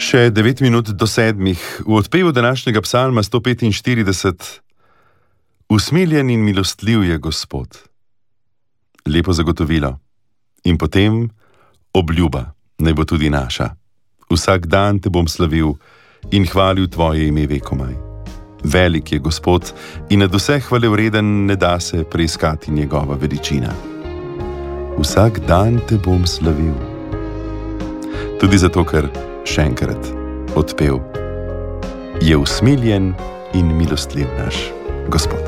Še 9 minut do 7. V odpevu današnjega psalma 145. Usmiljen in milostljiv je Gospod. Lepo zagotovilo. In potem obljuba, naj bo tudi naša. Vsak dan te bom slavil in hvalil tvoje ime vekomaj. Velik je Gospod in nad vse hvalevreden, ne da se preiskati njegova veličina. Vsak dan te bom slavil. Tudi zato, ker še enkrat odpev je usmiljen in milostljiv naš Gospod.